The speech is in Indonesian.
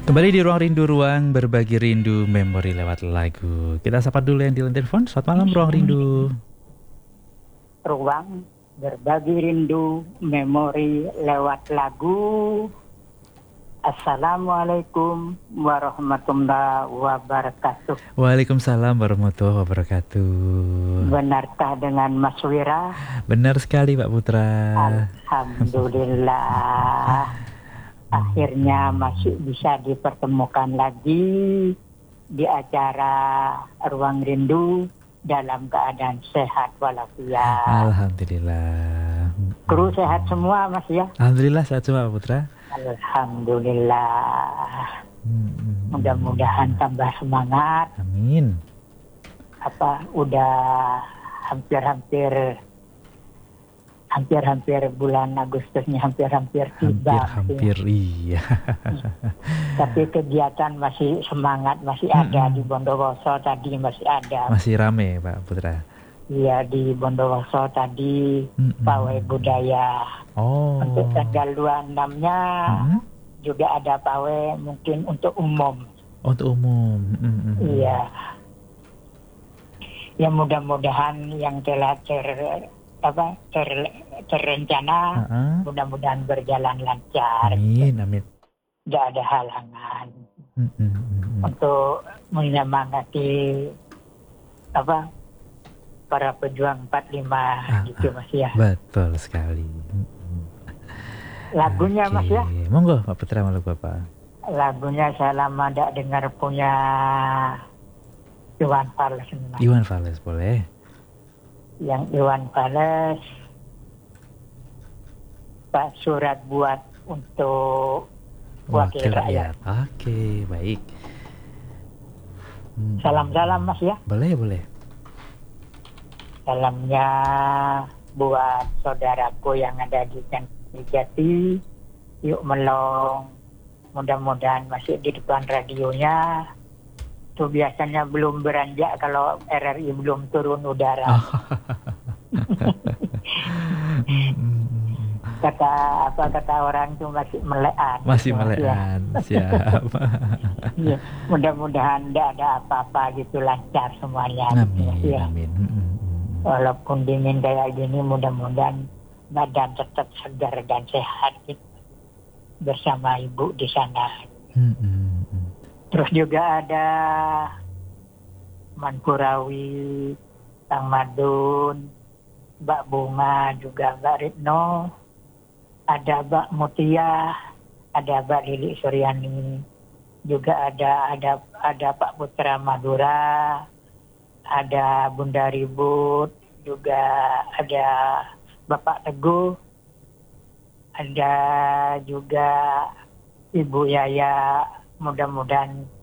Kembali di Ruang Rindu, ruang berbagi rindu memori lewat lagu. Kita sapa dulu yang di line telepon. Selamat malam Ruang Rindu. Ruang berbagi rindu memori lewat lagu. Assalamualaikum warahmatullahi wabarakatuh. Waalaikumsalam warahmatullahi wabarakatuh. Benarkah dengan Mas Wira? Benar sekali Pak Putra. Alhamdulillah. Akhirnya masih bisa dipertemukan lagi di acara Ruang Rindu dalam keadaan sehat walafiat. Alhamdulillah. Kru sehat semua Mas ya? Alhamdulillah sehat semua Pak Putra. Alhamdulillah. Mudah-mudahan tambah semangat. Amin. Udah hampir bulan Agustusnya hampir tiba. Hampir iya. Tapi kegiatan masih semangat, masih ada di Bondowoso tadi masih ada. Masih rame Pak Putra. Iya, di Bondowoso tadi pawai budaya. Oh. Untuk tanggal 26-nya juga ada pawai mungkin untuk umum. Untuk umum. Iya. Ya mudah-mudahan yang telah terencana mudah-mudahan berjalan lancar. Amin. Tidak ada halangan. Untuk menyemangati para pejuang 45 gitu Mas ya. Betul sekali. Lagunya Mas ya. Monggo Pak Putra, malu Bapak. Lagunya saya lama tidak dengar punya Iwan Fals. Iwan Fals boleh. Yang Iwan Fals Pak surat buat untuk wakil rakyat. Oke, baik. Salam-salam Mas ya. Boleh. Salamnya buat saudaraku yang ada di Jati. Yuk melong. Mudah-mudahan masih di depan radionya. Itu biasanya belum beranjak kalau RRI belum turun udara. Kata orang itu masih melean. Masih melean. Siap. Ya, mudah-mudahan tidak ada apa-apa gitu, lancar semuanya. Amin. Walaupun dingin kayak gini, mudah-mudahan badan tetap segar dan sehat gitu, bersama ibu di sana. Terus juga ada Mankurawi, Kang Madun, Mbak Bunga, juga Mbak Ritno, ada Mbak Mutia, ada Mbak Lili Suryani, juga ada Pak Putra Madura, ada Bunda Ribut, juga ada Bapak Teguh, ada juga Ibu Yaya. Mudah-mudahan